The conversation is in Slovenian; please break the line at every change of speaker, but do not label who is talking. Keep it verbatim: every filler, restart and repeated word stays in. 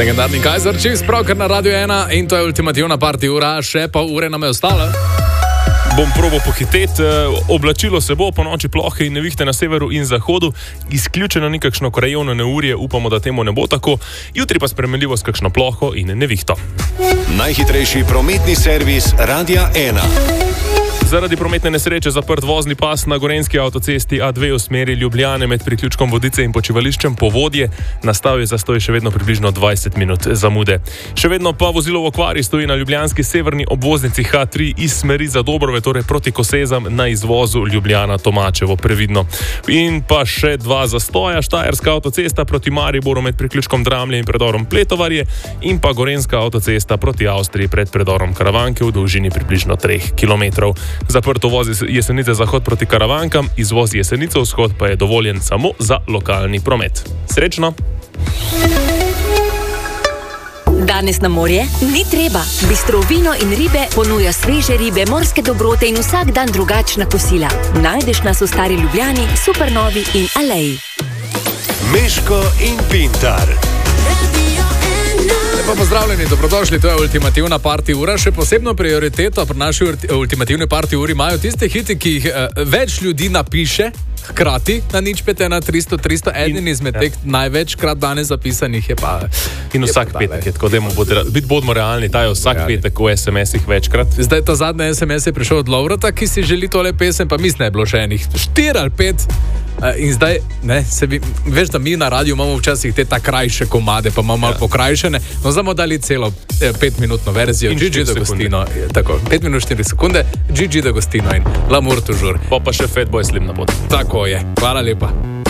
Legendarni Kaiser Chiefs, pravkar na Radio ena in to je ultimativna party ura, še pa ure nam je ostale.
Bom probo pohiteti, oblačilo se bo, po noči plohe in nevihte na severu in zahodu, izključeno nikakšno krajevno neurje, upamo, da temu ne bo tako, jutri pa spremenljivo s kakšno ploho in nevihto.
Najhitrejši prometni servis Radia ena.
Zaradi prometne nesreče zaprt vozni pas na Gorenjski avtocesti A dve v smeri Ljubljane med priključkom Vodice in počivališčem Povodje. Nastal je zastoj še vedno približno dvajset minut zamude. Še vedno pa vozilo v okvari stoji na ljubljanski severni obvoznici H tri iz smeri za Dobrove, torej proti Kosezam na izvozu Ljubljana-Tomačevo, previdno. In pa še dva zastoja, Štajerska avtocesta proti Mariboru med priključkom Dramlje in predorom Pletovarje in pa Gorenjska avtocesta proti Avstriji pred predorom Karavanke v dolžini približno treh kilometrov. Zaprto voz Jesenice zahod proti Karavankam, izvoz Jesenice vzhod pa je dovoljen samo za lokalni promet. Srečno!
Danes na morje ni treba. Bistro vino in ribe ponuja sveže ribe, morske dobrote in vsak dan drugačna kosila. Najdeš nas v Stari Ljubljani, Supernovi in Aleji.
Meško in Pintar.
Lepo pozdravljeni, dobrodošli, to je ultimativna party ura. Še posebno prioriteto pri naši ultimativni party uri imajo tiste hiti, ki jih eh, več ljudi napiše hkrati na nič pet ena tristo tristo. Eden izmed teh ja. največkrat danes zapisanih je pa...
In vsak petek je tako, da biti bodimo realni, ta je vsak Reali. petek v es em esih večkrat.
Zdaj ta zadnji es em es je prišel od Lovrata, ki si želi tole pesem, pa mislim, da je bilo še enih štiri ali pet. Uh, in zdaj, ne, se bi, veš, da mi na radiju imamo včasih te ta krajše komade, pa imamo ja. malo pokrajšene, no zdaj bomo dali celo eh, petminutno verzijo, Gigi D'Agostino, tako, pet minut štiri sekunde, Gigi D'Agostino in L'amour toujours.
Pa pa še Fatboy Slim na bod.
Tako je, hvala lepa.